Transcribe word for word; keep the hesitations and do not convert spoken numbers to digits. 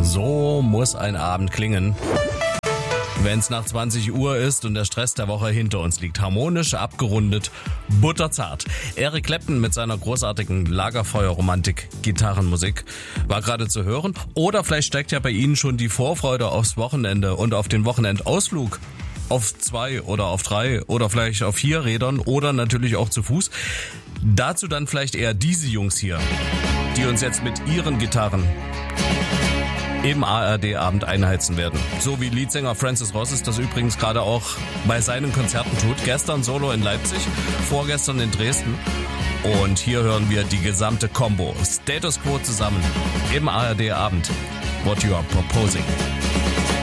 So muss ein Abend klingen, wenn es nach zwanzig Uhr ist und der Stress der Woche hinter uns liegt. Harmonisch, abgerundet, butterzart. Eric Clapton mit seiner großartigen Lagerfeuer-Romantik-Gitarrenmusik war gerade zu hören. Oder vielleicht steckt ja bei Ihnen schon die Vorfreude aufs Wochenende und auf den Wochenendausflug. Auf zwei oder auf drei oder vielleicht auf vier Rädern oder natürlich auch zu Fuß. Dazu dann vielleicht eher diese Jungs hier, die uns jetzt mit ihren Gitarren im A R D-Abend einheizen werden. So wie Leadsänger Francis Rosses das übrigens gerade auch bei seinen Konzerten tut. Gestern Solo in Leipzig, vorgestern in Dresden. Und hier hören wir die gesamte Combo Status Quo zusammen im A R D-Abend. What You Are Proposing.